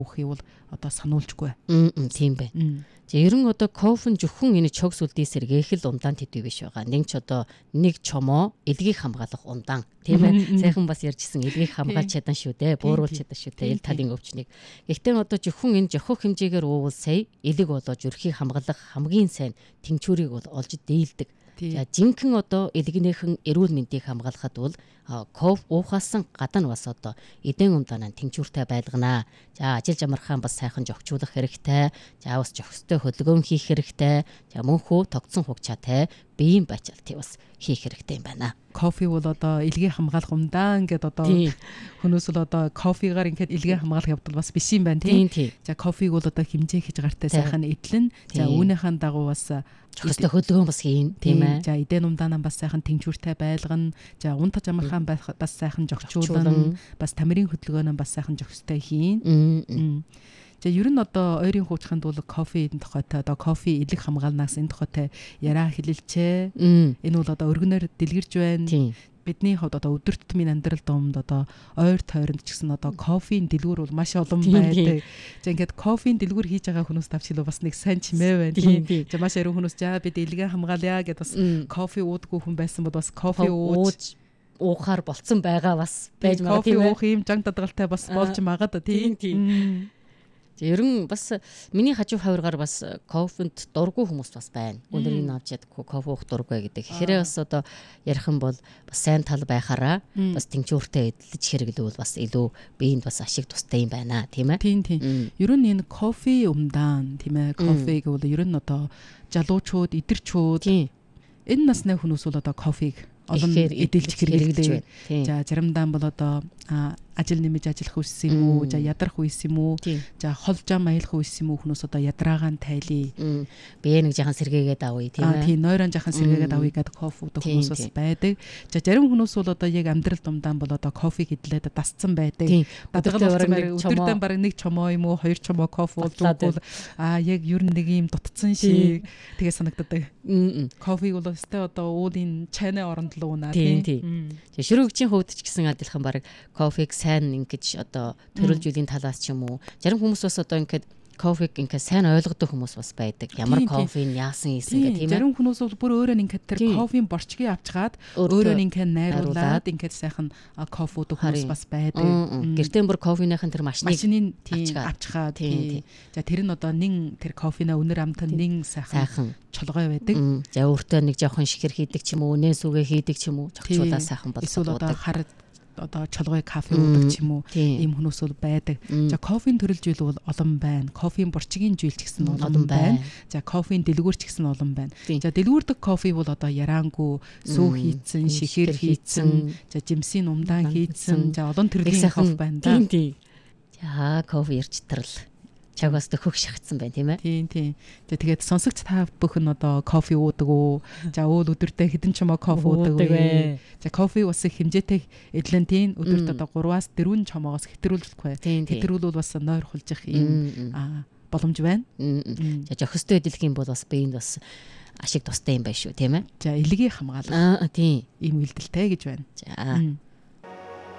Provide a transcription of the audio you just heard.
Үхий бол одоо сануулжгүй. Тийм бай. Ер нь одоо кофе зөвхөн энэ чогс үлдээсэр гээхэл ундаан төдий биш байгаа. Нэг ч одоо нэг чомоо элгийг хамгаалах ундаан. Тийм ээ. Сайхан бас ярьжсэн элгийг хамгаалж чадсан шүү дээ. Бууруулж чадсан шүү дээ. Эл талын өвчнийг. Гэхдээ одоо зөвхөн энэ жохох хэмжээгээр уувал сая элэг болоо зүрхийг хамгаалах хамгийн сайн тэнцвэрийг бол олж дээлдэг. За жинхэнэ одоо элгнийхэн эрүүл мэндийг хамгаалахад бол кофе уухаасан гадна бас одоо эдэн ундаанаа тэнцвэртэй байлганаа. За ажил жамархаан бас сайхан жогчуулах хэрэгтэй. За бас жохстой хөдөлгөөн хийх хэрэгтэй. За мөнхөө тогтсон хугацаатай биеийн бачаалтыг бас хийх хэрэгтэй юм байна. Кофе бол одоо элгийг хамгаалах умдаан гэдэг одоо хүмүүс бол одоо кофегаар ингээд элгийг хамгаалах явдал бас биш юм байна тийм. За кофег бол одоо хэмжээ хийж гартай сайхан эдлэн. За үүнийхэн дагуу бас жохстой хөдөлгөөн бас хийн тийм ээ. За эдэн умдаанаа бас сайхан тэнцвэртэй байлгана. За унтаж амархан бас сайхан жогчуулна. Бас тамирын хөдөлгөөнөө бас сайхан жогстой хийн. За ер нь одоо ойрын хуучханд бол кофеийн тухайтай одоо кофе элэг хамгаалнаас энэ тухайтай яраа хэлэлчээ. Энэ бол одоо өргөнөөр дэлгэрж байна. Бидний хувьд одоо өдөр тутмын амьдрал доомд одоо ойр тойронд ч гэсэн одоо кофеийн дэлгүүр бол маш олон байдаг. За ингээд кофеийн дэлгүүр хийж байгаа хүмүүс тавчилуу бас нэг сайн чимээ байна. За маш яруу хүмүүс за бид элгээ хамгаалъя гэдээ бас кофе уудаггүй хүн байсан бол бас кофе ууж уухаар болцсон байгаа бас байж магадгүй. Кофе уух юм жанг дадгалтай бас болж магадгүй тийм. Ер нь бас миний хажуу хавиргаар бас кофенд дургүй хүмүүс бас байна. Өнөөдөр энэ авч ядгүй кофе уух дургүй гэдэг. Хэрэг бас одоо ярих юм бол бас сайн тал байхаараа бас тэнцвэртэй эдлэж хэрэглэвэл бас илүү биеинд бас ашиг тустай юм байна тийм ээ. Тийм. Ер нь энэ кофе умдаан тийм ээ. Кофег бол ер нь одоо жалуучууд, идэрчүүд энэ насны хүмүүс бол одоо кофег олон эдэлж хэрэглэдэг. За заримдаа бол одоо ажил нэмэж ажиллах үс юм уу, за ядрах үс юм уу, за хол жам аялах үс юм уу хүмүүс одоо ядраагаан тайлий. Бие нэг жахан сэргээгээд авъя тийм ээ. Тийм нойрон жахан сэргээгээд авъя гэдэг кофе уудаг хүмүүс бас байдаг. За зарим хүмүүс бол одоо яг амьдрал думдаан бол одоо кофег идэлээд дасцсан байдаг. Өдөртөө бараг нэг чомоо юм уу, хоёр чомоо кофе уудаг бол яг ер нь нэг юм дутцсан шиг тэгээ санагддаг. Кофег бол өстэй одоо уулын чайны оронд л уунаа тийм. Ширүүгчийн хувьд ч гэсэн адилхан бараг кофег сайн ингэж одоо төрөлжүүлийн талаас ч юм уу. Зарим хүмүүс бас одоо ингээд кофег ингээд сайн ойлгодог хүмүүс бас байдаг. Ямар кофеин яасан ийсэн гэх тийм ээ. Зарим хүмүүс бол бүр өөрөө ингээд тэр кофеийн борчгийг авчгаад өөрөө ингээд найруулад ингээд сайхан кофе уудаг хүмүүс бас байдаг. Гэртээ бүр кофеныхын тэр машиныг авчгаад тийм. За тэр нь одоо нэн тэр кофенаа өнөр амтан нэн сайхан чолгой байдаг. За өөртөө нэг жоохон шихэр хийдэг ч юм уу, нэн сүгэ хийдэг ч юм уу, зогчуулаа сайхан болдог. Хар одоо чолгой кафе уудаг ч юм уу ийм хүмүүс бол байдаг. За кофеийн төрөлжил бол олон байна. Кофеийн борчгийн жийл ч гэсэн олон байна. За кофеийн дэлгүүр ч гэсэн олон байна. За дэлгүүрдэг кофе бол одоо яраангүй сүү хийцэн, шихэр хийцэн, за жимсийн умдаан хийцэн, за олон төрлийн кофе байна да. Тийм. За кофе ярьчтрал чагаас төхөх шахацсан байна тийм ээ. Тийм. За тэгээд сонсогч та бүхэн одоо кофе уудаг уу? За өөл өдөртөө хэдэн чамаа кофе уудаг вэ? За кофе бас их хэмжээтэй эдлэн тийм өдөртөө одоо 3-аас 4 чамаагаас хэтрүүлэхгүй. Хэтрүүлвэл бас нойр хулжих юм боломж байна. За жохистой эдлэх юм бол бас биеинд бас ашиг тустай юм байна шүү тийм ээ. За элгийг хамгаалах. Тийм. Ийм үйлдэлтэй гэж байна. За